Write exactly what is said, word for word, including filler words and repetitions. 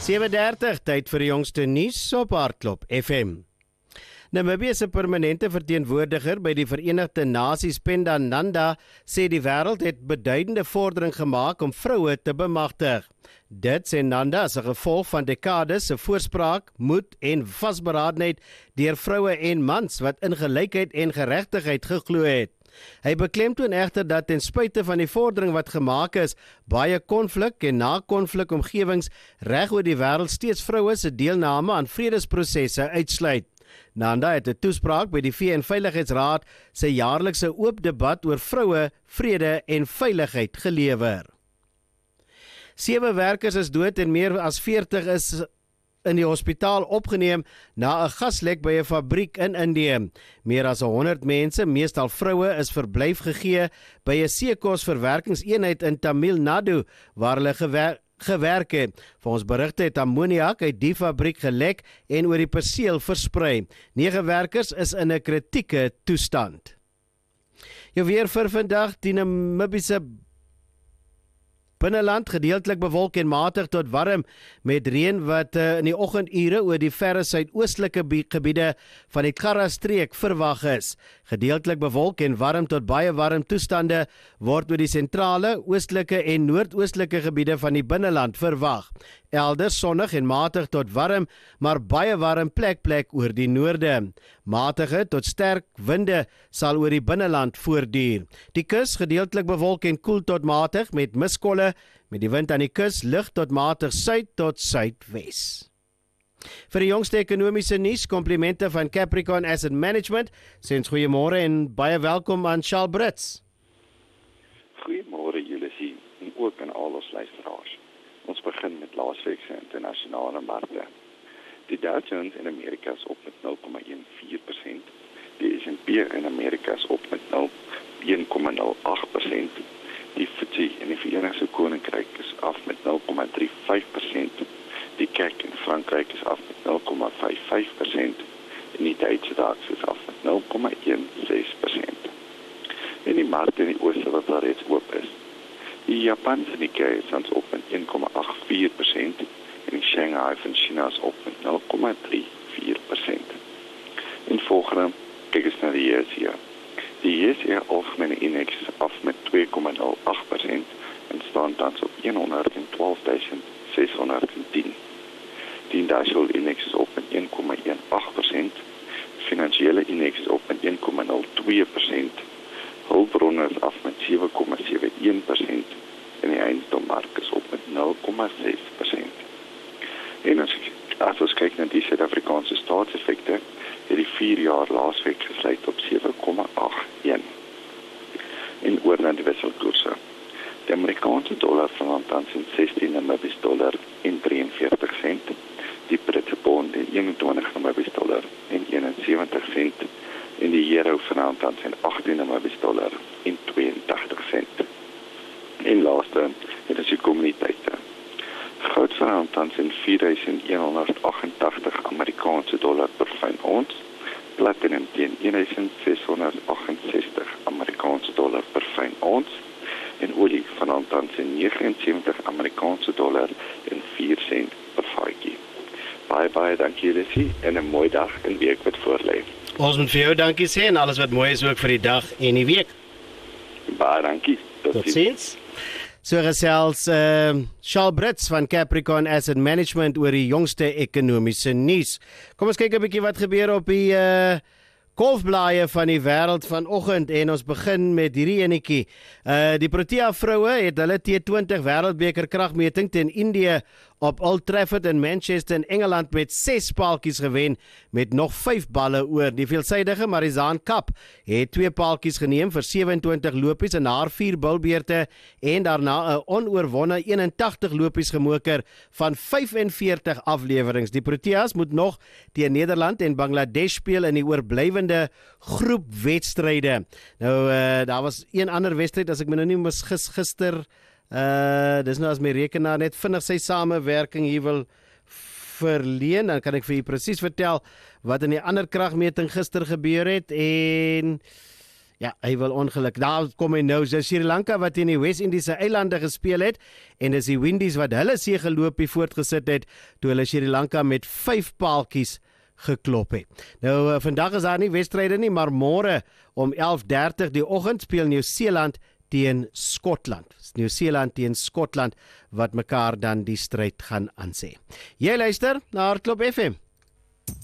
sewe dertig, tyd vir die jongste nuus op Hardklop F M. Namibië se permanente verteenwoordiger by die Verenigde Nasies, Penda Nanda, sê die wêreld het beduidende vordering gemaak om vroue te bemagtig. Dit sê Nanda as 'n gevolg van dekades se voorspraak, moed en vasberadenheid deur vroue en mans wat in gelykheid en geregtigheid geglo het. Hy beklemtoon egter dat ten spyte van die vordering wat gemaak is, baie konflik en na-konflik omgewings reg oor die wêreld steeds vroue se deelname aan vredesprosesse uitsluit. Nanda het 'n toespraak by die V N Veiligheidsraad se jaarlikse oop debat oor vroue, vrede en veiligheid gelewer. Sewe werkers is dood en meer as veertig is in die hospitaal opgeneem na 'n gaslek by 'n fabriek in Indië. Meer as honderd mense, meestal vroue, is verblyf gegee by 'n seekosverwerkingseenheid in Tamil Nadu waar hulle gewer gewerk het. Volgens berigte het ammoniak uit die fabriek gelek en oor die perseel versprei. Nege werkers is in 'n kritieke toestand. Jou weer vir vandag, die Namibiese binneland gedeeltelik bewolk en matig tot warm met reën wat uh, in die oggendure oor die verre suidoostelike gebiede van die Kara-streek verwag is. Gedeeltelik bewolk en warm tot baie warm toestande word oor die sentrale, oostelike en noordoostelike gebiede van die binneland verwag. Elders sonnig en matig tot warm, maar baie warm plek plek oor die noorde. Matige tot sterk winde sal oor die binneland voortduur. Die kus gedeeltelik bewolk en koel tot matig met miskolle, met die wind aan die kus lig tot matig suid tot suidwes. Vir die jongste ekonomiese nuus, komplimente van Capricorn Asset Management. Sens goeiemôre en baie welkom aan Charles Brits. Goeiemôre julle sien en ook aan al ons luisteraars. Ons begin met laasweek se internasionale markte. Die Dow Jones in Amerika is op met nul komma fourteen persent. Die S and P in Amerika is op met een komma nul agt persent. Die F T S E in die Verenigde Koninkryk is af met nul komma vyf drie persent. Die C A C in Frankryk is af met nul komma vyf vyf persent. En die Duitse DAX is af met nul komma sixteen persent. En die markte in die ooste wat daar reeds oop is. Die Japanse Nikkei is tans op met een komma agt vier persent en die Shanghai van China is op met nul komma drie vier persent. En volgende, kyk eens na die E S E. Die E S E algemene indeks is af met twee komma nul agt persent en staan tans op honderdtwaalfduisend seshonderdtien. Die Industrial Index is op met een komma agt persent. Finansiële indeks is op met een komma nul twee persent. Hulpbronne is af met sewe komma sewe een persent en die eiendommark is op met nul komma ses persent. En as, as ons kyk na die Suid-Afrikaanse staatseffekte, het die vier jaar laasweek gesluit op sewe komma agt een. En oor na die wisselkoerse. Die Amerikaanse dollar verhandel tans in sestien Namibiese dollar en drieënveertig sent. Die Britse pond in eenentwintig Namibiese dollar en eenensewentig sent. En die euro verhandel tans in agttien Namibiese dollar en tweeëntagtig sent. En laaste, het is die kommuniteite. Goud verhandel tans in vier duisend een honderd agtentagtig Amerikaanse dollar per fyn ons. Platinum teen een duisend ses honderd agt-en-sestig Amerikaanse dollar per fyn ons. En olie verhandel tans in negenensewentig Amerikaanse dollar en vier sent per vatjie. Baie baie dankie julle en 'n mooi dag en week wat voorlê. Ons moet vir jou dankie sê en alles wat mooi is ook vir die dag en die week. Baie dankie. Tot, Tot ziens. So gesels uh, Charles Brits van Capricorn Asset Management oor die jongste ekonomiese nuus. Kom ons kyk 'n bietjie wat gebeur op die uh, golfblaaie van die wêreld vanoggend en ons begin met hierdie enetjie. Uh, die Protea vroue het hulle T twintig wêreldbeker kragmeting teen Indië op Old Trafford in Manchester in Engeland met ses paaltjies gewen met nog vyf balle oor. Die veelsidige Marizaan Kap het twee paaltjies geneem vir sewe-en-twintig lopies in haar vier bilbeurte en daarna 'n onoorwonne eenentagtig lopies gemoker van vyf-en-veertig afleweringe. Die Proteas moet nog teen Nederland en Bangladesh speel in die oorblywende groepwedstryde. Nou uh, daar was een ander wedstryd as ek my nou nie misgis gister. Uh, dis nou as my rekenaar net vinnig sy samewerking hier wil verleen, dan kan ek vir u presies vertel wat in die ander kragmeting gister gebeur het en Ja, hy wil ongeluk. Daar kom hy nou. Dis Sri Lanka wat teen die Wes-Indiese eilande gespeel het en dis die Windies wat hulle seëgeloopie voortgesit het toe hulle Sri Lanka met vyf paaltjies geklop het. Nou, vandag is daar nie wedstryde nie, maar môre om elf dertig die oggend speel Nieu-Seeland teen Skotland. Nieu-Seeland teen Skotland wat mekaar dan die stryd gaan aansê. Jy luister na Hardloop F M.